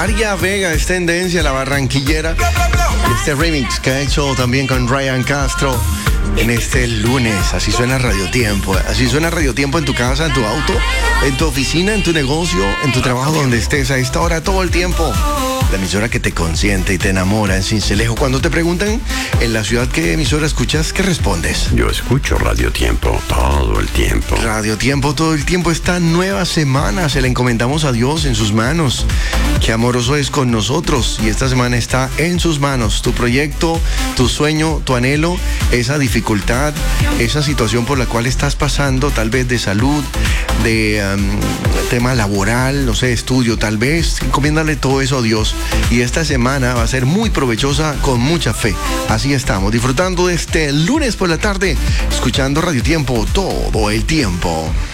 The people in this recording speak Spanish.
María Vega es tendencia, la barranquillera. Este remix que ha hecho también con Ryan Castro en este lunes. Así suena Radio Tiempo. Así suena Radio Tiempo en tu casa, en tu auto, en tu oficina, en tu negocio, en tu trabajo, donde estés a esta hora, todo el tiempo. La emisora que te consiente y te enamora en Sincelejo. Cuando te preguntan en la ciudad qué emisora escuchas, ¿qué respondes? Yo escucho Radio Tiempo todo el tiempo. Radio Tiempo todo el tiempo. Esta nueva semana se la encomendamos a Dios en sus manos. Qué amoroso es con nosotros. Y esta semana está en sus manos. Tu proyecto, tu sueño, tu anhelo, esa dificultad, esa situación por la cual estás pasando, tal vez de salud, de tema laboral, no sé, estudio, tal vez. Encomiéndale todo eso a Dios. Y esta semana va a ser muy provechosa, con mucha fe. Así estamos, disfrutando de este lunes por la tarde, escuchando Radio Tiempo todo el tiempo.